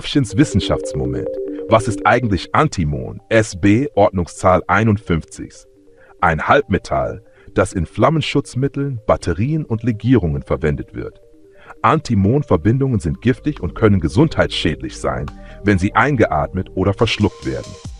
Löwchens Wissenschaftsmoment. Was ist eigentlich Antimon? SB Ordnungszahl 51. Ein Halbmetall, das in Flammenschutzmitteln, Batterien und Legierungen verwendet wird. Antimon-Verbindungen sind giftig und können gesundheitsschädlich sein, wenn sie eingeatmet oder verschluckt werden.